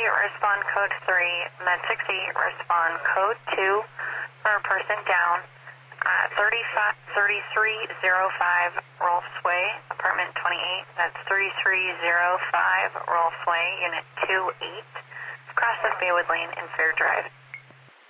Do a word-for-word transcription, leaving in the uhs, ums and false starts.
respond code three. Med sixty, respond code two for a person down at thirty-three oh five Rolfs Way, apartment twenty-eight. That's thirty-three oh five Rolfs Way, unit two eight. Cross the Baywood Lane in Fair Drive.